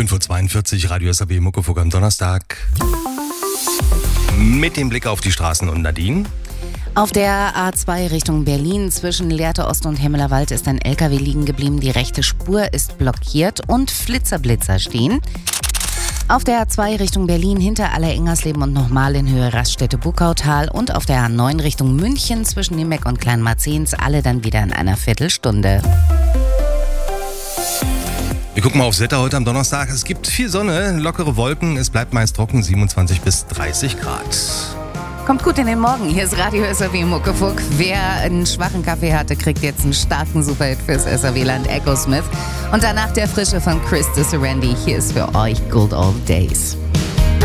5:42 Uhr, Radio SAW Muckefuck am Donnerstag. Mit dem Blick auf die Straßen und Nadine. Auf der A2 Richtung Berlin zwischen Lehrte Ost und Hemmelerwald ist ein LKW liegen geblieben. Die rechte Spur ist blockiert und Flitzer stehen. Auf der A2 Richtung Berlin hinter Allerengersleben und nochmal in Höhe Raststätte-Buckautal und auf der A9 Richtung München zwischen Nimbeck und Kleinmarzens alle dann wieder in einer Viertelstunde. Wir gucken mal aufs Wetter heute am Donnerstag. Es gibt viel Sonne, lockere Wolken, es bleibt meist trocken, 27 bis 30 Grad. Kommt gut in den Morgen. Hier ist Radio SAW Muckefuck. Wer einen schwachen Kaffee hatte, kriegt jetzt einen starken Superhit fürs SAW-Land, Echo Smith. Und danach der Frische von Chris de Serendi. Hier ist für euch Good Old Days.